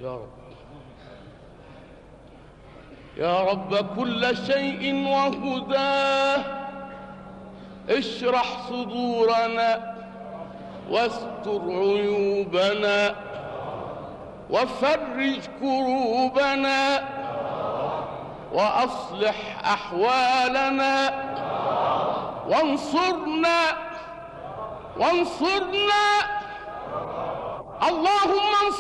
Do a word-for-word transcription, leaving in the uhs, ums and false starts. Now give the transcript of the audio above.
يا رب. يا رب كل شيء وهداه، اشرح صدورنا واستر عيوبنا وفرج كروبنا وأصلح أحوالنا وانصرنا وانصرنا اللهم انصرنا.